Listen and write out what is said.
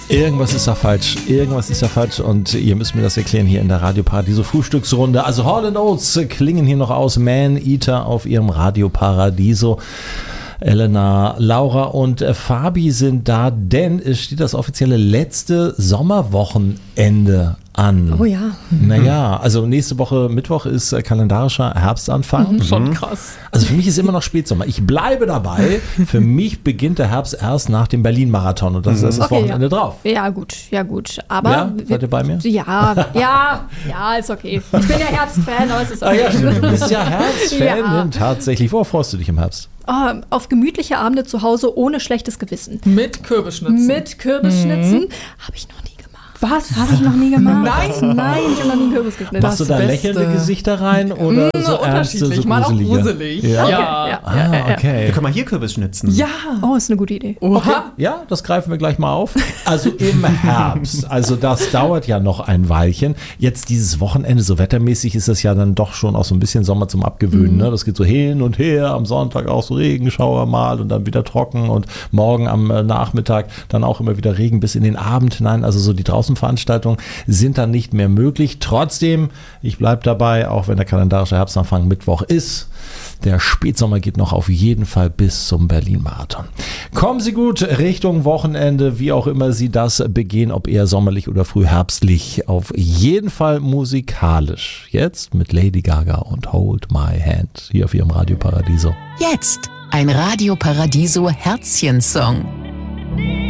Irgendwas ist da falsch. Irgendwas ist da falsch und ihr müsst mir das erklären hier in der Radio Paradiso Frühstücksrunde. Also Hall & Oates klingen hier noch aus. Man Eater auf ihrem Radio Paradiso. Elena, Laura und Fabi sind da, denn es steht das offizielle letzte Sommerwochenende an. Oh ja. Naja, also nächste Woche Mittwoch ist kalendarischer Herbstanfang. Schon krass. Also für mich ist immer noch Spätsommer. Ich bleibe dabei. Für mich beginnt der Herbst erst nach dem Berlin-Marathon und das ist das Wochenende drauf. Ja gut. Aber Ja, seid ihr bei mir? Ja, ist okay. Ich bin ja Herbstfan, aber es ist okay. Ja, stimmt. Du bist ja Herbstfan. Ja. Tatsächlich. Worauf freust du dich im Herbst? Auf gemütliche Abende zu Hause ohne schlechtes Gewissen. Mit Kürbisschnitzen. Mit Kürbisschnitzen habe ich noch nie gemacht. Was? Habe ich noch nie gemacht? Nein, ich habe noch nie einen Kürbis geschnitten. Machst du da Beste. lächelnde Gesichter rein oder so ernste, so unterschiedlich, mal auch gruselige? gruselig. Ja. Okay. Wir können mal hier Kürbis schnitzen. Ja. Oh, ist eine gute Idee. Oha. Ja, das greifen wir gleich mal auf. Also im Herbst, also das dauert ja noch ein Weilchen. Jetzt dieses Wochenende, so wettermäßig ist das ja dann doch schon auch so ein bisschen Sommer zum Abgewöhnen. Ne? Das geht so hin und her, am Sonntag auch so Regenschauer mal und dann wieder trocken und morgen am Nachmittag dann auch immer wieder Regen bis in den Abend hinein. Also so die Draußenveranstaltungen sind dann nicht mehr möglich. Trotzdem, ich bleibe dabei, auch wenn der kalendarische Herbstanfang Mittwoch ist. Der Spätsommer geht noch auf jeden Fall bis zum Berlin-Marathon. Kommen Sie gut Richtung Wochenende, wie auch immer Sie das begehen, ob eher sommerlich oder frühherbstlich. Auf jeden Fall musikalisch. Jetzt mit Lady Gaga und Hold My Hand hier auf Ihrem Radio Paradiso. Jetzt ein Radio Paradiso Herzchen-Song.